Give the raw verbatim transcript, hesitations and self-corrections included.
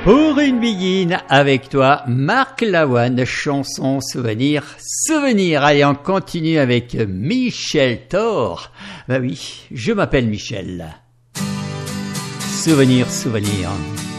Pour une biguine avec toi, Marc Lavoine, chanson souvenir, souvenir. Allez, on continue avec Michel Thor. Bah oui, je m'appelle Michel. Souvenir, souvenir.